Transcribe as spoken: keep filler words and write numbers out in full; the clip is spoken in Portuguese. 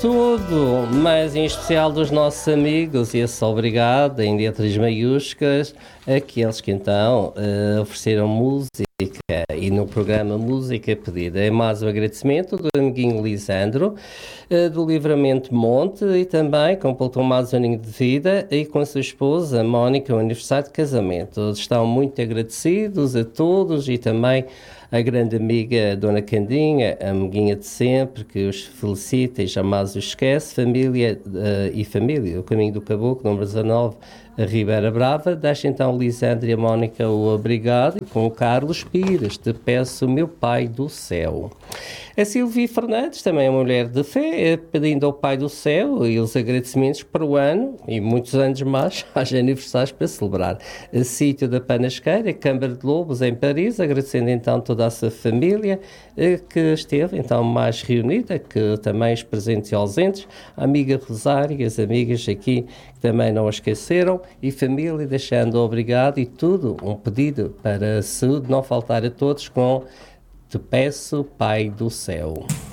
tudo, mas em especial dos nossos amigos, e esse obrigado em letras maiúsculas, aqueles que então uh, ofereceram música e no programa Música Pedida. É mais um agradecimento do amiguinho Lisandro, uh, do Livramento Monte, e também completou mais um aninho de vida, e com a sua esposa Mónica, o aniversário de casamento. Estão muito agradecidos a todos, e também a grande amiga Dona Candinha, a amiguinha de sempre, que os felicita e jamais os esquece. Família uh, e família, o Caminho do Caboclo, número dezanove, a Ribeira Brava. Deixa então Lisandro e a Mónica o obrigado, e com o Carlos Pires, te peço, meu Pai do Céu. A Silvia Fernandes, também é mulher de fé, pedindo ao Pai do Céu e os agradecimentos para o ano, e muitos anos mais, haja aniversários para celebrar. A Sítio da Panasqueira, Câmara de Lobos, em Paris, agradecendo então toda a sua família, que esteve então mais reunida, que também os presentes e ausentes, a amiga Rosário e as amigas aqui, que também não a esqueceram, e família, deixando obrigado, e tudo um pedido para a saúde não faltar a todos, com Te Peço, Pai do Céu.